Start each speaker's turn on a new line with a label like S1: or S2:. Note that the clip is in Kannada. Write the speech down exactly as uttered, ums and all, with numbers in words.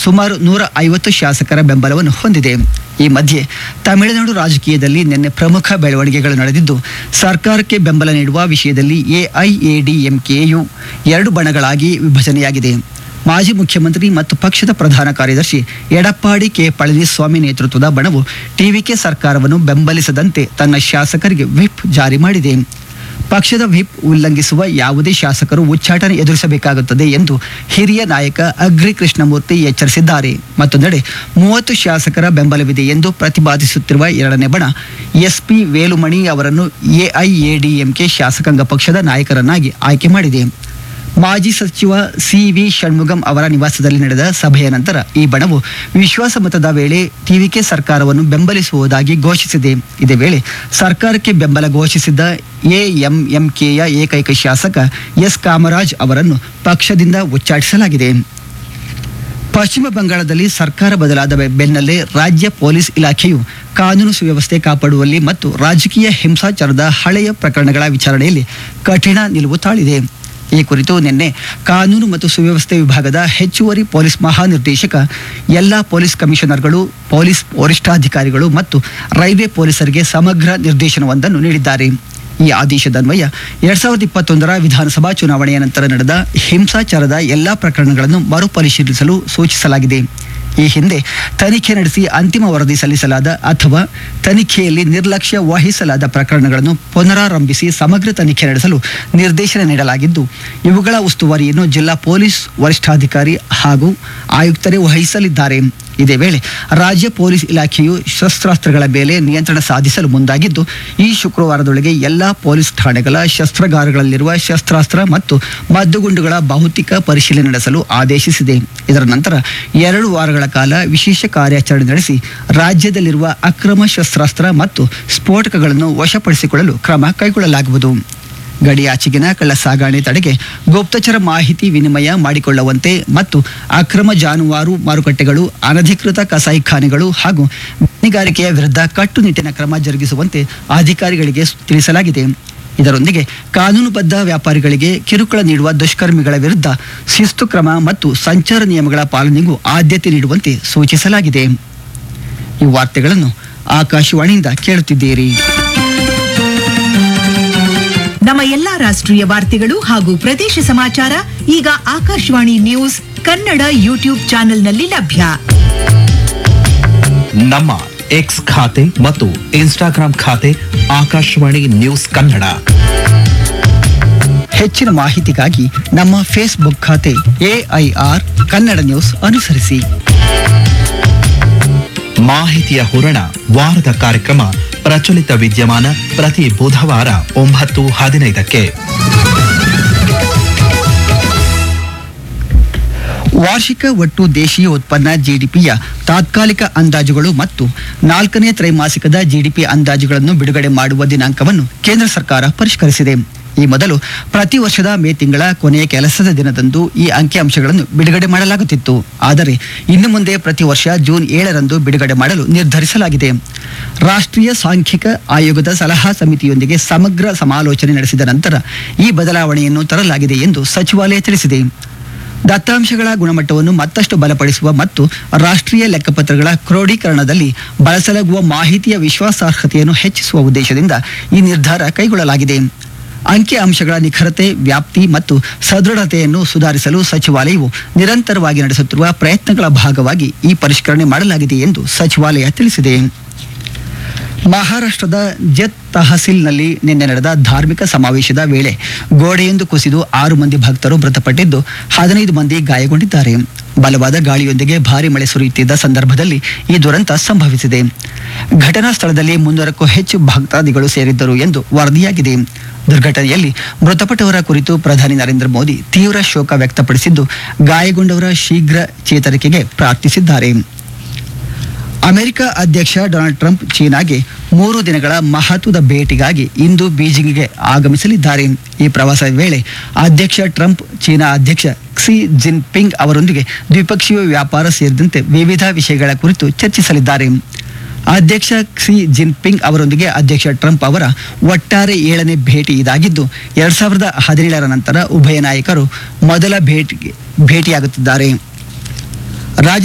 S1: ಸುಮಾರು ನೂರ ಐವತ್ತು ಶಾಸಕರ ಬೆಂಬಲವನ್ನು ಹೊಂದಿದೆ. ಈ ಮಧ್ಯೆ ತಮಿಳುನಾಡು ರಾಜಕೀಯದಲ್ಲಿ ನಿನ್ನೆ ಪ್ರಮುಖ ಬೆಳವಣಿಗೆಗಳು ನಡೆದಿದ್ದು, ಸರ್ಕಾರಕ್ಕೆ ಬೆಂಬಲ ನೀಡುವ ವಿಷಯದಲ್ಲಿ ಎಐಎಡಿಎಂಕೆಯು ಎರಡು ಬಣಗಳಾಗಿ ವಿಭಜನೆಯಾಗಿದೆ. ಮಾಜಿ ಮುಖ್ಯಮಂತ್ರಿ ಮತ್ತು ಪಕ್ಷದ ಪ್ರಧಾನ ಕಾರ್ಯದರ್ಶಿ ಎಡಪ್ಪಾಡಿ ಕೆ ಪಳನಿಸ್ವಾಮಿ ನೇತೃತ್ವದ ಬಣವು ಟಿವಿಕೆ ಸರ್ಕಾರವನ್ನು ಬೆಂಬಲಿಸದಂತೆ ತನ್ನ ಶಾಸಕರಿಗೆ ವಿಪ್ ಜಾರಿ ಮಾಡಿದೆ. ಪಕ್ಷದ ವಿಪ್ ಉಲ್ಲಂಘಿಸುವ ಯಾವುದೇ ಶಾಸಕರು ಉಚ್ಚಾಟನೆ ಎದುರಿಸಬೇಕಾಗುತ್ತದೆ ಎಂದು ಹಿರಿಯ ನಾಯಕ ಅಗ್ರಿ ಕೃಷ್ಣಮೂರ್ತಿ ಎಚ್ಚರಿಸಿದ್ದಾರೆ. ಮತ್ತೊಂದೆಡೆ ಮೂವತ್ತು ಶಾಸಕರ ಬೆಂಬಲವಿದೆ ಎಂದು ಪ್ರತಿಪಾದಿಸುತ್ತಿರುವ ಎರಡನೇ ಬಣ ಎಸ್ಪಿ ವೇಲುಮಣಿ ಅವರನ್ನು ಎಐಎಡಿಎಂಕೆ ಶಾಸಕಾಂಗ ಪಕ್ಷದ ನಾಯಕರನ್ನಾಗಿ ಆಯ್ಕೆ ಮಾಡಿದೆ. ಮಾಜಿ ಸಚಿವ ಸಿ ವಿ ಷಣ್ಮುಗಂ ಅವರ ನಿವಾಸದಲ್ಲಿ ನಡೆದ ಸಭೆಯ ನಂತರ ಈ ಬಣವು ವಿಶ್ವಾಸಮತದ ವೇಳೆ ಟಿವಿಕೆ ಸರ್ಕಾರವನ್ನು ಬೆಂಬಲಿಸುವುದಾಗಿ ಘೋಷಿಸಿದೆ. ಇದೇ ವೇಳೆ ಸರ್ಕಾರಕ್ಕೆ ಬೆಂಬಲ ಘೋಷಿಸಿದ್ದ ಎಎಂಎಂಕೆಯ ಏಕೈಕ ಶಾಸಕ ಎಸ್ ಕಾಮರಾಜ್ ಅವರನ್ನು ಪಕ್ಷದಿಂದ ಉಚ್ಚಾಟಿಸಲಾಗಿದೆ. ಪಶ್ಚಿಮ ಬಂಗಾಳದಲ್ಲಿ ಸರ್ಕಾರ ಬದಲಾದ ಬೆನ್ನಲ್ಲೇ ರಾಜ್ಯ ಪೊಲೀಸ್ ಇಲಾಖೆಯು ಕಾನೂನು ಸುವ್ಯವಸ್ಥೆ ಕಾಪಾಡುವಲ್ಲಿ ಮತ್ತು ರಾಜಕೀಯ ಹಿಂಸಾಚಾರದ ಹಳೆಯ ಪ್ರಕರಣಗಳ ವಿಚಾರಣೆಯಲ್ಲಿ ಕಠಿಣ ನಿಲುವು ತಾಳಿದೆ. ಈ ಕುರಿತು ನಿನ್ನೆ ಕಾನೂನು ಮತ್ತು ಸುವ್ಯವಸ್ಥೆ ವಿಭಾಗದ ಹೆಚ್ಚುವರಿ ಪೊಲೀಸ್ ಮಹಾನಿರ್ದೇಶಕ ಎಲ್ಲ ಪೊಲೀಸ್ ಕಮಿಷನರ್ಗಳು, ಪೊಲೀಸ್ ವರಿಷ್ಠಾಧಿಕಾರಿಗಳು ಮತ್ತು ರೈಲ್ವೆ ಪೊಲೀಸರಿಗೆ ಸಮಗ್ರ ನಿರ್ದೇಶನವೊಂದನ್ನು ನೀಡಿದ್ದಾರೆ. ಈ ಆದೇಶದನ್ವಯ ಎರಡ್ ಸಾವಿರದ ಇಪ್ಪತ್ತೊಂದರ ವಿಧಾನಸಭಾ ಚುನಾವಣೆಯ ನಂತರ ನಡೆದ ಹಿಂಸಾಚಾರದ ಎಲ್ಲಾ ಪ್ರಕರಣಗಳನ್ನು ಮರುಪರಿಶೀಲಿಸಲು ಸೂಚಿಸಲಾಗಿದೆ. ಈ ಹಿಂದೆ ತನಿಖೆ ನಡೆಸಿ ಅಂತಿಮ ವರದಿ ಸಲ್ಲಿಸಲಾದ ಅಥವಾ ತನಿಖೆಯಲ್ಲಿ ನಿರ್ಲಕ್ಷ್ಯ ವಹಿಸಲಾದ ಪ್ರಕರಣಗಳನ್ನು ಪುನರಾರಂಭಿಸಿ ಸಮಗ್ರ ತನಿಖೆ ನಡೆಸಲು ನಿರ್ದೇಶನ ನೀಡಲಾಗಿದ್ದು, ಇವುಗಳ ಉಸ್ತುವಾರಿಯನ್ನು ಜಿಲ್ಲಾ ಪೊಲೀಸ್ ವರಿಷ್ಠಾಧಿಕಾರಿ ಹಾಗೂ ಆಯುಕ್ತರೇ ವಹಿಸಲಿದ್ದಾರೆ. ಇದೇ ವೇಳೆ ರಾಜ್ಯ ಪೊಲೀಸ್ ಇಲಾಖೆಯು ಶಸ್ತ್ರಾಸ್ತ್ರಗಳ ಮೇಲೆ ನಿಯಂತ್ರಣ ಸಾಧಿಸಲು ಮುಂದಾಗಿದ್ದು, ಈ ಶುಕ್ರವಾರದೊಳಗೆ ಎಲ್ಲಾ ಪೊಲೀಸ್ ಠಾಣೆಗಳ ಶಸ್ತ್ರಾಗಾರಗಳಲ್ಲಿರುವ ಶಸ್ತ್ರಾಸ್ತ್ರ ಮತ್ತು ಮದ್ದುಗುಂಡುಗಳ ಭೌತಿಕ ಪರಿಶೀಲನೆ ನಡೆಸಲು ಆದೇಶಿಸಿದೆ. ಇದರ ನಂತರ ಎರಡು ವಾರಗಳ ಕಾಲ ವಿಶೇಷ ಕಾರ್ಯಾಚರಣೆ ನಡೆಸಿ ರಾಜ್ಯದಲ್ಲಿರುವ ಅಕ್ರಮ ಶಸ್ತ್ರಾಸ್ತ್ರ ಮತ್ತು ಸ್ಫೋಟಕಗಳನ್ನು ವಶಪಡಿಸಿಕೊಳ್ಳಲು ಕ್ರಮ ಕೈಗೊಳ್ಳಲಾಗುವುದು. ಗಡಿಯಾಚೆಗಿನ ಕಳ್ಳ ಸಾಗಣೆ ತಡೆಗೆ ಗುಪ್ತಚರ ಮಾಹಿತಿ ವಿನಿಮಯ ಮಾಡಿಕೊಳ್ಳುವಂತೆ ಮತ್ತು ಅಕ್ರಮ ಜಾನುವಾರು ಮಾರುಕಟ್ಟೆಗಳು, ಅನಧಿಕೃತ ಕಸಾಯಿಖಾನೆಗಳು ಹಾಗೂ ಗಣಿಗಾರಿಕೆಯ ವಿರುದ್ಧ ಕಟ್ಟುನಿಟ್ಟಿನ ಕ್ರಮ ಜರುಗಿಸುವಂತೆ ಅಧಿಕಾರಿಗಳಿಗೆ ತಿಳಿಸಲಾಗಿದೆ. ಇದರೊಂದಿಗೆ ಕಾನೂನುಬದ್ಧ ವ್ಯಾಪಾರಿಗಳಿಗೆ ಕಿರುಕುಳ ನೀಡುವ ದುಷ್ಕರ್ಮಿಗಳ ವಿರುದ್ಧ ಶಿಸ್ತು ಕ್ರಮ ಮತ್ತು ಸಂಚಾರ ನಿಯಮಗಳ ಪಾಲನೆಗೂ ಆದ್ಯತೆ ನೀಡುವಂತೆ ಸೂಚಿಸಲಾಗಿದೆ. ಈ ವಾರ್ತೆಗಳನ್ನು ಆಕಾಶವಾಣಿಯಿಂದ ಕೇಳುತ್ತಿದ್ದೀರಿ.
S2: ನಮ್ಮ ಎಲ್ಲಾ ರಾಷ್ಟ್ರೀಯ ವಾರ್ತೆಗಳು ಹಾಗೂ ಪ್ರದೇಶ ಸಮಾಚಾರ ಈಗ ಆಕಾಶವಾಣಿ ನ್ಯೂಸ್ ಕನ್ನಡ ಯೂಟ್ಯೂಬ್ ಚಾನೆಲ್ನಲ್ಲಿ ಲಭ್ಯ.
S3: ನಮ್ಮ ಎಕ್ಸ್ ಖಾತೆ ಮತ್ತು ಇನ್ಸ್ಟಾಗ್ರಾಂ ಖಾತೆ ಆಕಾಶವಾಣಿ ನ್ಯೂಸ್ ಕನ್ನಡ.
S1: ಹೆಚ್ಚಿನ ಮಾಹಿತಿಗಾಗಿ ನಮ್ಮ ಫೇಸ್ಬುಕ್ ಖಾತೆ ಎಐಆರ್ ಕನ್ನಡ ನ್ಯೂಸ್ ಅನುಸರಿಸಿ.
S3: ಮಾಹಿತಿಯ ಹೂರಣ ವಾರದ ಕಾರ್ಯಕ್ರಮ ಪ್ರಚಲಿತ ವಿದ್ಯಮಾನ ಪ್ರತಿ ಬುಧವಾರ ಒಂಬತ್ತು ಹದಿನೈದಕ್ಕೆ.
S1: ವಾರ್ಷಿಕ ಒಟ್ಟು ದೇಶೀಯ ಉತ್ಪನ್ನ ಜಿಡಿಪಿಯ ತಾತ್ಕಾಲಿಕ ಅಂದಾಜುಗಳು ಮತ್ತು ನಾಲ್ಕನೇ ತ್ರೈಮಾಸಿಕದ ಜಿಡಿಪಿ ಅಂದಾಜುಗಳನ್ನು ಬಿಡುಗಡೆ ಮಾಡುವ ದಿನಾಂಕವನ್ನು ಕೇಂದ್ರ ಸರ್ಕಾರ ಪರಿಷ್ಕರಿಸಿದೆ. ಈ ಮೊದಲು ಪ್ರತಿ ವರ್ಷದ ಮೇ ತಿಂಗಳ ಕೊನೆಯ ಕೆಲಸದ ದಿನದಂದು ಈ ಅಂಕಿಅಂಶಗಳನ್ನು ಬಿಡುಗಡೆ ಮಾಡಲಾಗುತ್ತಿತ್ತು. ಆದರೆ ಇನ್ನು ಮುಂದೆ ಪ್ರತಿ ವರ್ಷ ಜೂನ್ ಏಳರಂದು ಬಿಡುಗಡೆ ಮಾಡಲು ನಿರ್ಧರಿಸಲಾಗಿದೆ. ರಾಷ್ಟ್ರೀಯ ಸಾಂಖ್ಯಿಕ ಆಯೋಗದ ಸಲಹಾ ಸಮಿತಿಯೊಂದಿಗೆ ಸಮಗ್ರ ಸಮಾಲೋಚನೆ ನಡೆಸಿದ ನಂತರ ಈ ಬದಲಾವಣೆಯನ್ನು ತರಲಾಗಿದೆ ಎಂದು ಸಚಿವಾಲಯ ತಿಳಿಸಿದೆ. ದತ್ತಾಂಶಗಳ ಗುಣಮಟ್ಟವನ್ನು ಮತ್ತಷ್ಟು ಬಲಪಡಿಸುವ ಮತ್ತು ರಾಷ್ಟ್ರೀಯ ಲೆಕ್ಕಪತ್ರಗಳ ಕ್ರೋಢೀಕರಣದಲ್ಲಿ ಬಳಸಲಾಗುವ ಮಾಹಿತಿಯ ವಿಶ್ವಾಸಾರ್ಹತೆಯನ್ನು ಹೆಚ್ಚಿಸುವ ಉದ್ದೇಶದಿಂದ ಈ ನಿರ್ಧಾರ ಕೈಗೊಳ್ಳಲಾಗಿದೆ. ಅಂಕಿ ಅಂಶಗಳ ನಿಖರತೆ, ವ್ಯಾಪ್ತಿ ಮತ್ತು ಸದೃಢತೆಯನ್ನು ಸುಧಾರಿಸಲು ಸಚಿವಾಲಯವು ನಿರಂತರವಾಗಿ ನಡೆಸುತ್ತಿರುವ ಪ್ರಯತ್ನಗಳ ಭಾಗವಾಗಿ ಈ ಪರಿಷ್ಕರಣೆ ಮಾಡಲಾಗಿದೆ ಎಂದು ಸಚಿವಾಲಯ ತಿಳಿಸಿದೆ. ಮಹಾರಾಷ್ಟ್ರದ ಜತ್ ತಹಸೀಲ್ನಲ್ಲಿ ನಿನ್ನೆ ನಡೆದ ಧಾರ್ಮಿಕ ಸಮಾವೇಶದ ವೇಳೆ ಗೋಡೆಯೊಂದು ಕುಸಿದು ಆರು ಮಂದಿ ಭಕ್ತರು ಮೃತಪಟ್ಟಿದ್ದು, ಹದಿನೈದು ಮಂದಿ ಗಾಯಗೊಂಡಿದ್ದಾರೆ. ಬಲವಾದ ಗಾಳಿಯೊಂದಿಗೆ ಭಾರಿ ಮಳೆ ಸುರಿಯುತ್ತಿದ್ದ ಸಂದರ್ಭದಲ್ಲಿ ಈ ದುರಂತ ಸಂಭವಿಸಿದೆ. ಘಟನಾ ಸ್ಥಳದಲ್ಲಿ ಮುನ್ನೂರಕ್ಕೂ ಹೆಚ್ಚು ಭಕ್ತಾದಿಗಳು ಸೇರಿದ್ದರು ಎಂದು ವರದಿಯಾಗಿದೆ. ದುರ್ಘಟನೆಯಲ್ಲಿ ಮೃತಪಟ್ಟವರ ಕುರಿತು ಪ್ರಧಾನಿ ನರೇಂದ್ರ ಮೋದಿ ತೀವ್ರ ಶೋಕ ವ್ಯಕ್ತಪಡಿಸಿದ್ದು, ಗಾಯಗೊಂಡವರ ಶೀಘ್ರ ಚೇತರಿಕೆಗೆ ಪ್ರಾರ್ಥಿಸಿದ್ದಾರೆ. ಅಮೆರಿಕ ಅಧ್ಯಕ್ಷ ಡೊನಾಲ್ಡ್ ಟ್ರಂಪ್ ಚೀನಾಗೆ ಮೂರು ದಿನಗಳ ಮಹತ್ವದ ಭೇಟಿಗಾಗಿ ಇಂದು ಬೀಜಿಂಗ್ಗೆ ಆಗಮಿಸಲಿದ್ದಾರೆ. ಈ ಪ್ರವಾಸದ ವೇಳೆ ಅಧ್ಯಕ್ಷ ಟ್ರಂಪ್ ಚೀನಾ ಅಧ್ಯಕ್ಷ ಕ್ಸಿ ಜಿನ್ಪಿಂಗ್ ಅವರೊಂದಿಗೆ ದ್ವಿಪಕ್ಷೀಯ ವ್ಯಾಪಾರ ಸೇರಿದಂತೆ ವಿವಿಧ ವಿಷಯಗಳ ಕುರಿತು ಚರ್ಚಿಸಲಿದ್ದಾರೆ. ಅಧ್ಯಕ್ಷ ಕ್ಸಿ ಜಿನ್ಪಿಂಗ್ ಅವರೊಂದಿಗೆ ಅಧ್ಯಕ್ಷ ಟ್ರಂಪ್ ಅವರ ಒಟ್ಟಾರೆ ಏಳನೇ ಭೇಟಿ ಇದಾಗಿದ್ದು, ಎರಡ್ ಸಾವಿರದ ಹದಿನೇಳರ ನಂತರ ಉಭಯ ನಾಯಕರು ಮೊದಲ ಭೇಟಿ ಭೇಟಿಯಾಗುತ್ತಿದ್ದಾರೆ.